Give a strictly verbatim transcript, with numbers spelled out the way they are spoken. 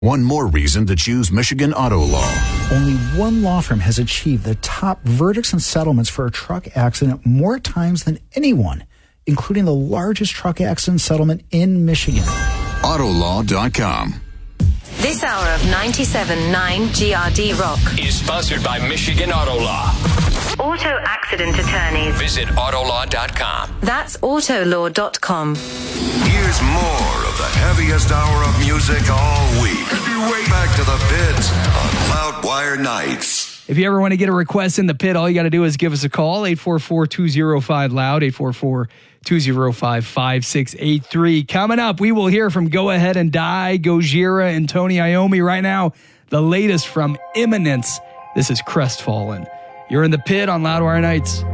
One more reason to choose Michigan Auto Law. Only one law firm has achieved the top verdicts and settlements for a truck accident more times than anyone, including the largest truck accident settlement in Michigan. Auto Law dot com. This hour of ninety-seven point nine G R D Rock is sponsored by Michigan Auto Law. Auto accident attorneys. Visit Auto Law dot com. That's Auto Law dot com. Here's more of the heaviest hour of music all week. Way back to the pits on Loudwire Nights. If you ever want to get a request in the pit, all you got to do is give us a call, eight four four, two oh five, loud, eight four four, two oh five, five six eight three. Coming up, we will hear from Go Ahead and Die, Gojira, and Tony Iommi. Right now, the latest from Imminence. This is Crestfallen. You're in the pit on Loudwire Nights.